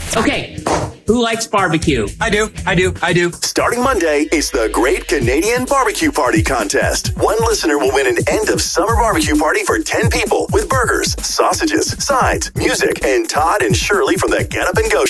Okay, who likes barbecue? I do. Starting Monday, it's the Great Canadian Barbecue Party Contest. One listener will win an end-of-summer barbecue party for 10 people with burgers, sausages, sides, music, and Todd and Shirley from the Get Up and Go